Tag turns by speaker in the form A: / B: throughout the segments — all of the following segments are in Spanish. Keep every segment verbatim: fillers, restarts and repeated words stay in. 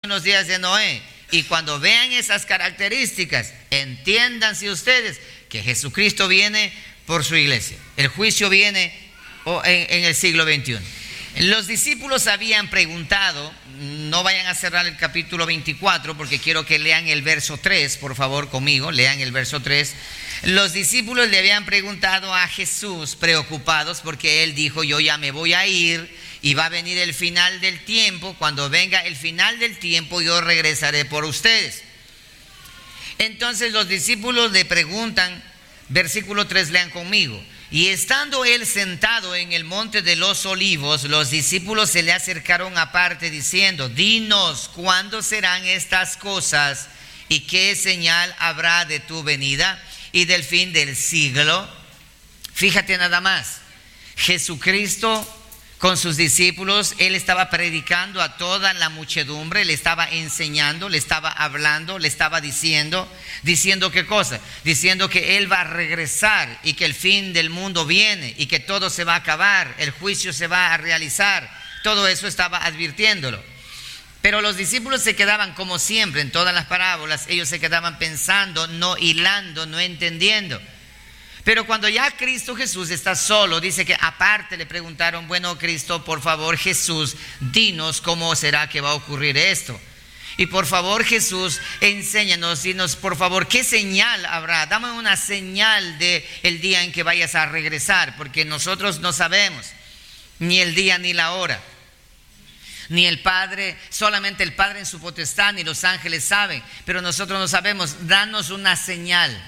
A: los días de Noé. Y cuando vean esas características, entiéndanse ustedes que Jesucristo viene por su iglesia. El juicio viene en, en el siglo veintiuno. Los discípulos habían preguntado, no vayan a cerrar el capítulo veinticuatro porque quiero que lean el verso tres, por favor, conmigo, lean el verso tres. Los discípulos le habían preguntado a Jesús, preocupados porque él dijo: yo ya me voy a ir y va a venir el final del tiempo. Cuando venga el final del tiempo, yo regresaré por ustedes. Entonces los discípulos le preguntan, versículo tres, lean conmigo. Y estando él sentado en el monte de los olivos, los discípulos se le acercaron aparte diciendo: dinos, ¿cuándo serán estas cosas? ¿Y qué señal habrá de tu venida y del fin del siglo? Fíjate nada más, Jesucristo con sus discípulos, él estaba predicando a toda la muchedumbre, le estaba enseñando, le estaba hablando, le estaba diciendo, diciendo qué cosa, diciendo que él va a regresar y que el fin del mundo viene y que todo se va a acabar, el juicio se va a realizar. Todo eso estaba advirtiéndolo. Pero los discípulos se quedaban, como siempre en todas las parábolas, ellos se quedaban pensando, no hilando, no entendiendo. Pero cuando ya Cristo Jesús está solo, dice que aparte le preguntaron: bueno, Cristo, por favor, Jesús, dinos cómo será que va a ocurrir esto. Y por favor, Jesús, enséñanos, dinos por favor, ¿qué señal habrá? Dame una señal de el día en que vayas a regresar, porque nosotros no sabemos ni el día ni la hora. Ni el Padre, solamente el Padre en su potestad, ni los ángeles saben, pero nosotros no sabemos. Danos una señal.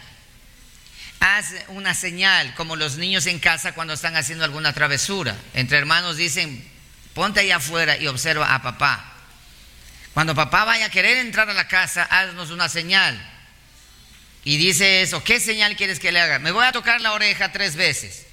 A: Haz una señal, como los niños en casa cuando están haciendo alguna travesura. Entre hermanos dicen: ponte allá afuera y observa a papá. Cuando papá vaya a querer entrar a la casa, haznos una señal. Y dice eso: ¿qué señal quieres que le haga? Me voy a tocar la oreja tres veces.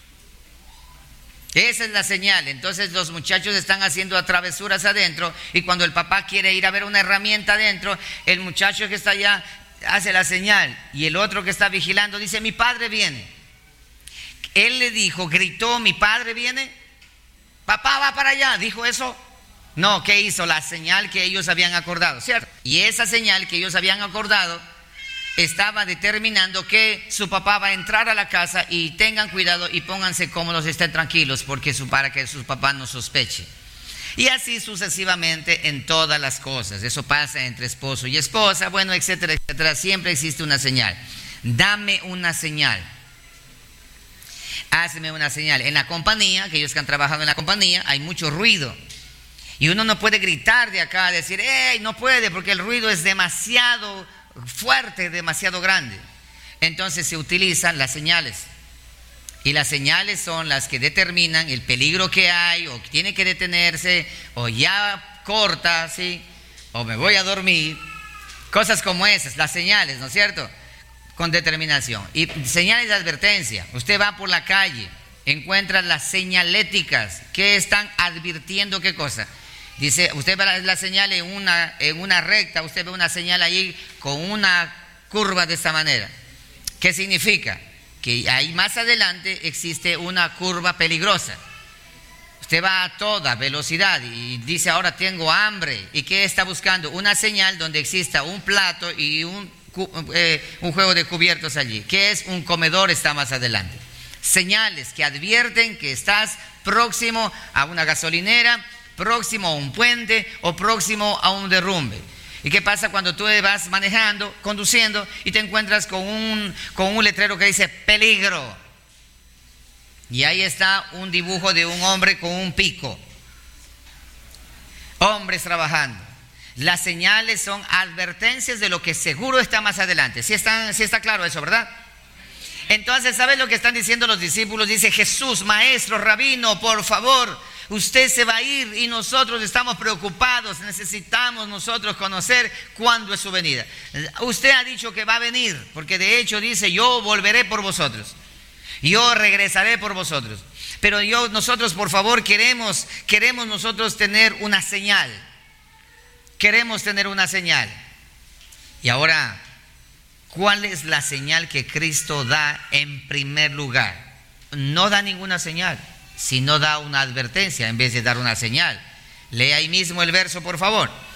A: Esa es la señal. Entonces los muchachos están haciendo travesuras adentro, y cuando el papá quiere ir a ver una herramienta adentro, el muchacho que está allá hace la señal, y el otro que está vigilando dice: mi padre viene. Él le dijo, gritó: mi padre viene. Papá va para allá, ¿dijo eso? No, ¿qué hizo? La señal que ellos habían acordado, ¿cierto? Y esa señal que ellos habían acordado estaba determinando que su papá va a entrar a la casa, y tengan cuidado y pónganse cómodos, estén tranquilos, porque su, para que su papá no sospeche. Y así sucesivamente en todas las cosas. Eso pasa entre esposo y esposa, bueno, etcétera, etcétera. Siempre existe una señal. Dame una señal. Hazme una señal. En la compañía, aquellos que han trabajado en la compañía, hay mucho ruido. Y uno no puede gritar de acá, decir: ¡ey! No puede, porque el ruido es demasiado fuerte, demasiado grande. Entonces se utilizan las señales. Y las señales son las que determinan el peligro que hay, o que tiene que detenerse, o ya corta, ¿sí? O me voy a dormir. Cosas como esas, las señales, ¿no es cierto? Con determinación. Y señales de advertencia. Usted va por la calle, encuentra las señaléticas que están advirtiendo qué cosa. Dice, usted ve la señal en una, en una recta, usted ve una señal ahí con una curva de esta manera. ¿Qué significa? Que ahí más adelante existe una curva peligrosa. Usted va a toda velocidad y dice: ahora tengo hambre. ¿Y qué está buscando? Una señal donde exista un plato y un, eh, un juego de cubiertos allí. ¿Qué es? Un comedor está más adelante. Señales que advierten que estás próximo a una gasolinera, próximo a un puente o próximo a un derrumbe. ¿Y qué pasa cuando tú vas manejando, conduciendo, y te encuentras con un, con un letrero que dice peligro? Y ahí está un dibujo de un hombre con un pico. Hombres trabajando. Las señales son advertencias de lo que seguro está más adelante. ¿Sí está, sí está claro eso, verdad? Entonces, ¿sabes lo que están diciendo los discípulos? Dice Jesús: maestro, rabino, por favor, usted se va a ir y nosotros estamos preocupados, necesitamos nosotros conocer cuándo es su venida. Usted ha dicho que va a venir, porque de hecho dice: yo volveré por vosotros, yo regresaré por vosotros. Pero yo, nosotros por favor queremos, queremos nosotros tener una señal, queremos tener una señal. Y ahora, ¿cuál es la señal que Cristo da en primer lugar? No da ninguna señal, sino da una advertencia en vez de dar una señal. Lea ahí mismo el verso, por favor.